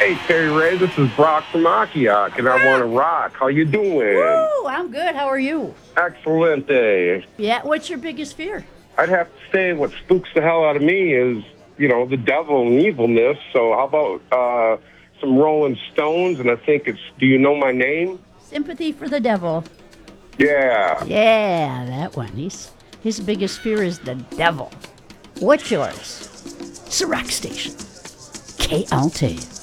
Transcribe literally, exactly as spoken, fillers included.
Hey, Terry Ray, this is Brock from Akiak, and I want to rock. How you doing? Woo, I'm good. How are you? Excellent day. Yeah, what's your biggest fear? I'd have to say what spooks the hell out of me is, you know, the devil and evilness. So how about uh, some Rolling Stones? And I think it's Do You Know My Name? Sympathy for the devil. Yeah. Yeah, that one. He's, his biggest fear is the devil. What's yours? It's a rock station. K L T.